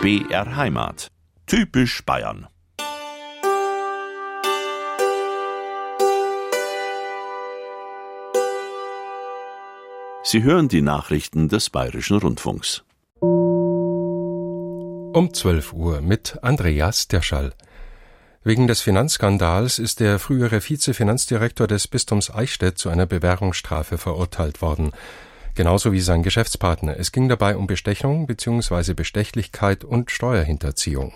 BR Heimat. Typisch Bayern. Sie hören die Nachrichten des Bayerischen Rundfunks. Um 12 Uhr mit Andreas Derschall. Wegen des Finanzskandals ist der frühere Vizefinanzdirektor des Bistums Eichstätt zu einer Bewährungsstrafe verurteilt worden. Genauso wie sein Geschäftspartner. Es ging dabei um Bestechung bzw. Bestechlichkeit und Steuerhinterziehung.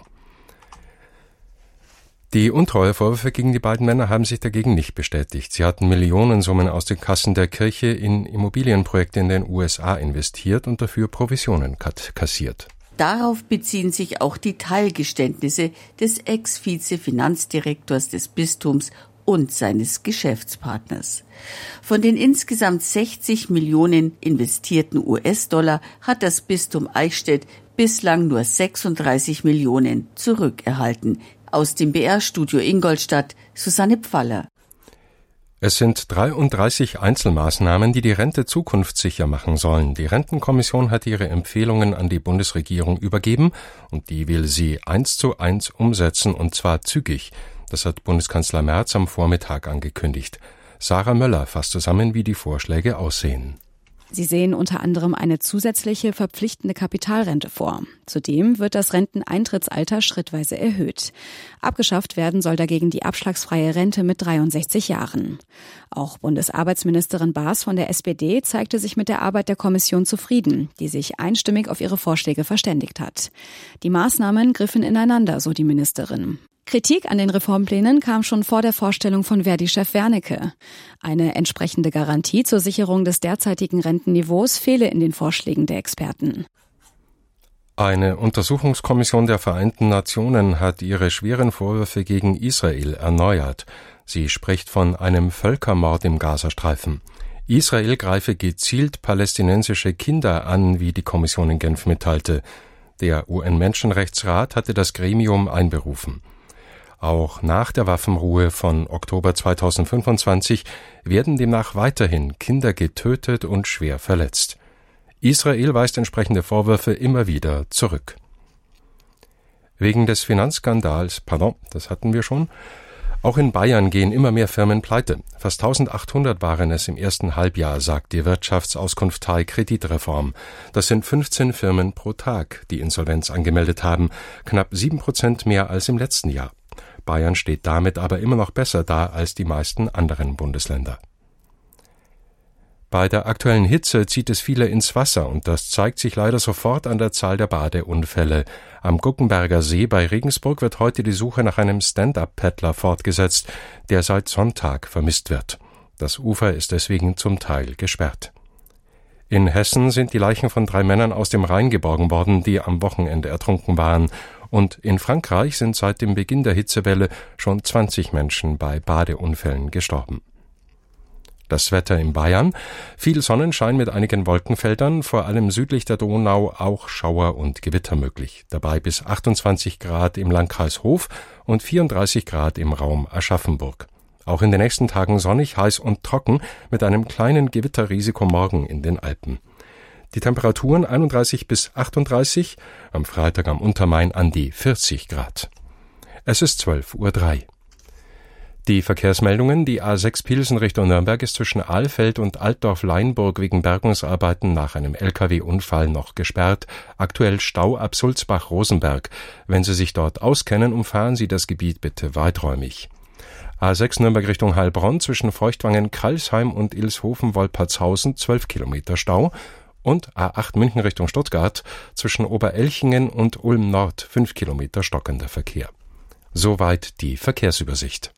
Die Untreuevorwürfe gegen die beiden Männer haben sich dagegen nicht bestätigt. Sie hatten Millionensummen aus den Kassen der Kirche in Immobilienprojekte in den USA investiert und dafür Provisionen kassiert. Darauf beziehen sich auch die Teilgeständnisse des Ex-Vize-Finanzdirektors des Bistums und seines Geschäftspartners. Von den insgesamt 60 Millionen investierten US-Dollar hat das Bistum Eichstätt bislang nur 36 Millionen zurückerhalten. Aus dem BR-Studio Ingolstadt, Susanne Pfaller. Es sind 33 Einzelmaßnahmen, die die Rente zukunftssicher machen sollen. Die Rentenkommission hat ihre Empfehlungen an die Bundesregierung übergeben und die will sie 1:1 umsetzen, und zwar zügig. Das hat Bundeskanzler Merz am Vormittag angekündigt. Sarah Möller fasst zusammen, wie die Vorschläge aussehen. Sie sehen unter anderem eine zusätzliche verpflichtende Kapitalrente vor. Zudem wird das Renteneintrittsalter schrittweise erhöht. Abgeschafft werden soll dagegen die abschlagsfreie Rente mit 63 Jahren. Auch Bundesarbeitsministerin Baas von der SPD zeigte sich mit der Arbeit der Kommission zufrieden, die sich einstimmig auf ihre Vorschläge verständigt hat. Die Maßnahmen griffen ineinander, so die Ministerin. Kritik an den Reformplänen kam schon vor der Vorstellung von Verdi-Chef Wernicke. Eine entsprechende Garantie zur Sicherung des derzeitigen Rentenniveaus fehle in den Vorschlägen der Experten. Eine Untersuchungskommission der Vereinten Nationen hat ihre schweren Vorwürfe gegen Israel erneuert. Sie spricht von einem Völkermord im Gazastreifen. Israel greife gezielt palästinensische Kinder an, wie die Kommission in Genf mitteilte. Der UN-Menschenrechtsrat hatte das Gremium einberufen. Auch nach der Waffenruhe von Oktober 2025 werden demnach weiterhin Kinder getötet und schwer verletzt. Israel weist entsprechende Vorwürfe immer wieder zurück. Wegen des Finanzskandals, das hatten wir schon, auch in Bayern gehen immer mehr Firmen pleite. Fast 1800 waren es im ersten Halbjahr, sagt die Wirtschaftsauskunftei Kreditreform. Das sind 15 Firmen pro Tag, die Insolvenz angemeldet haben, knapp 7% mehr als im letzten Jahr. Bayern steht damit aber immer noch besser da als die meisten anderen Bundesländer. Bei der aktuellen Hitze zieht es viele ins Wasser, und das zeigt sich leider sofort an der Zahl der Badeunfälle. Am Guckenberger See bei Regensburg wird heute die Suche nach einem Stand-up-Paddler fortgesetzt, der seit Sonntag vermisst wird. Das Ufer ist deswegen zum Teil gesperrt. In Hessen sind die Leichen von 3 Männern aus dem Rhein geborgen worden, die am Wochenende ertrunken waren. Und in Frankreich sind seit dem Beginn der Hitzewelle schon 20 Menschen bei Badeunfällen gestorben. Das Wetter in Bayern: viel Sonnenschein mit einigen Wolkenfeldern, vor allem südlich der Donau auch Schauer und Gewitter möglich. Dabei bis 28 Grad im Landkreis Hof und 34 Grad im Raum Aschaffenburg. Auch in den nächsten Tagen sonnig, heiß und trocken mit einem kleinen Gewitterrisiko morgen in den Alpen. Die Temperaturen 31 bis 38, am Freitag am Untermain an die 40 Grad. Es ist 12:03 Uhr. Die Verkehrsmeldungen: Die A6 Pilsen Richtung Nürnberg ist zwischen Ahlfeld und Altdorf-Leinburg wegen Bergungsarbeiten nach einem LKW-Unfall noch gesperrt. Aktuell Stau ab Sulzbach-Rosenberg. Wenn Sie sich dort auskennen, umfahren Sie das Gebiet bitte weiträumig. A6 Nürnberg Richtung Heilbronn zwischen Feuchtwangen-Kralsheim und Ilshofen-Wolpertshausen 12 Kilometer Stau. Und A8 München Richtung Stuttgart zwischen Oberelchingen und Ulm Nord 5 Kilometer stockender Verkehr. Soweit die Verkehrsübersicht.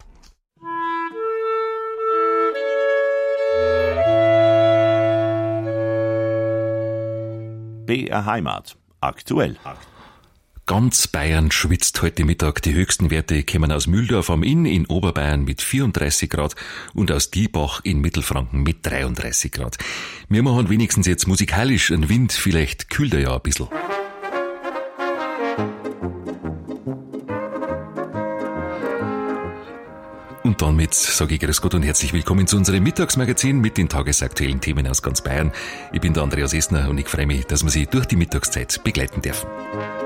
BR Heimat. Aktuell. Ganz Bayern schwitzt heute Mittag. Die höchsten Werte kommen aus Mühldorf am Inn in Oberbayern mit 34 Grad und aus Diebach in Mittelfranken mit 33 Grad. Wir machen wenigstens jetzt musikalisch einen Wind, vielleicht kühlt er ja ein bisschen. Und damit sage ich grüß Gott und herzlich willkommen zu unserem Mittagsmagazin mit den tagesaktuellen Themen aus ganz Bayern. Ich bin der Andreas Esner und ich freue mich, dass wir Sie durch die Mittagszeit begleiten dürfen.